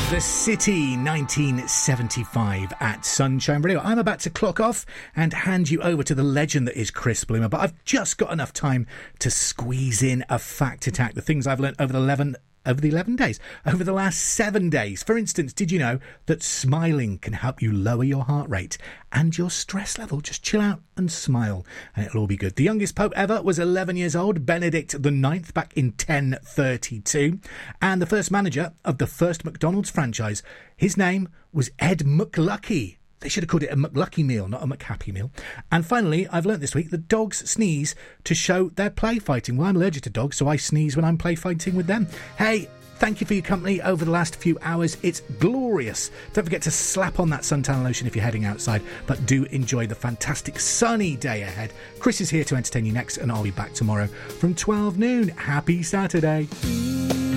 The City, 1975 at Sunshine Radio. I'm about to clock off and hand you over to the legend that is Chris Bloomer, but I've just got enough time to squeeze in a fact attack. The things I've learned over the last 7 days. For instance, did you know that smiling can help you lower your heart rate and your stress level? Just chill out and smile and it'll all be good. The youngest pope ever was 11 years old, Benedict IX, back in 1032. And the first manager of the first McDonald's franchise, his name was Ed McLucky. They should have called it a McLucky meal, not a McHappy meal. And finally, I've learnt this week that dogs sneeze to show their play fighting. Well, I'm allergic to dogs, so I sneeze when I'm play fighting with them. Hey, thank you for your company over the last few hours. It's glorious. Don't forget to slap on that suntan lotion if you're heading outside, but do enjoy the fantastic sunny day ahead. Chris is here to entertain you next, and I'll be back tomorrow from 12 noon. Happy Saturday.